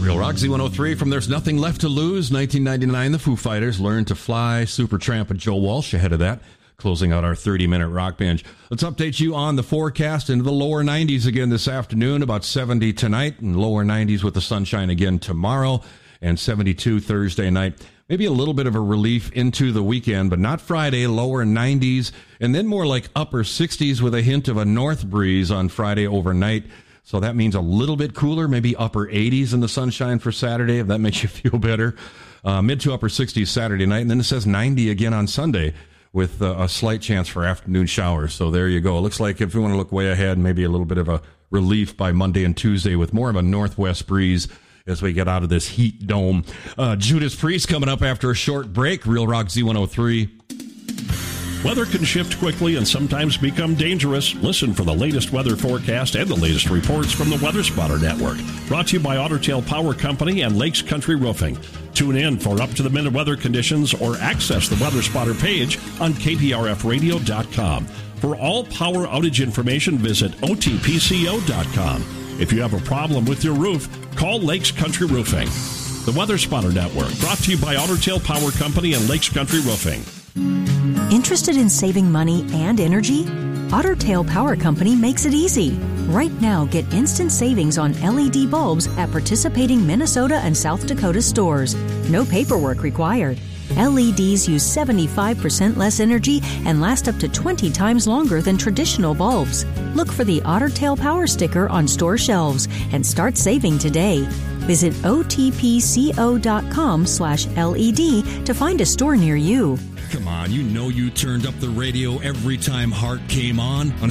Real Rock Z103 from There's Nothing Left to Lose, 1999, the Foo Fighters, Learn to Fly, Supertramp and Joe Walsh ahead of that, closing out our 30-minute rock binge. Let's update you on the forecast into the lower 90s again this afternoon, about 70 tonight, and lower 90s with the sunshine again tomorrow, and 72 Thursday night. Maybe a little bit of a relief into the weekend, but not Friday, lower 90s, and then more like upper 60s with a hint of a north breeze on Friday overnight. So that means a little bit cooler, maybe upper 80s in the sunshine for Saturday, if that makes you feel better. Mid to upper 60s Saturday night, and then it says 90 again on Sunday with a slight chance for afternoon showers. So there you go. It looks like if you want to look way ahead, maybe a little bit of a relief by Monday and Tuesday with more of a northwest breeze as we get out of this heat dome. Judas Priest coming up after a short break. Real Rock Z103. Weather can shift quickly and sometimes become dangerous. Listen for the latest weather forecast and the latest reports from the Weather Spotter Network. Brought to you by Otter Tail Power Company and Lakes Country Roofing. Tune in for up-to-the-minute weather conditions or access the Weather Spotter page on KPRFradio.com. For all power outage information, visit OTPCO.com. If you have a problem with your roof, call Lakes Country Roofing. The Weather Spotter Network, brought to you by Otter Tail Power Company and Lakes Country Roofing. Interested in saving money and energy? Otter Tail Power Company makes it easy. Right now, get instant savings on LED bulbs at participating Minnesota and South Dakota stores. No paperwork required. LEDs use 75% less energy and last up to 20 times longer than traditional bulbs. Look for the Otter Tail Power sticker on store shelves and start saving today. Visit otpco.com/LED to find a store near you. Come on, you know you turned up the radio every time Heart came on